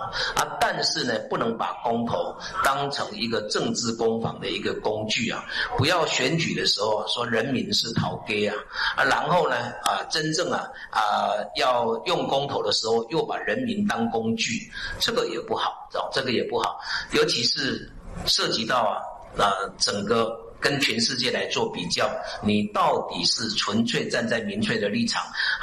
但是呢，不能把公投当成一个政治攻防的一个工具啊，不要选举的时候说人民是头家然后呢真正要用公投的时候又把人民当工具，这个也不好，这个也不好，尤其是涉及到整个跟全世界来做比较，你到底是纯粹站在民粹的立场，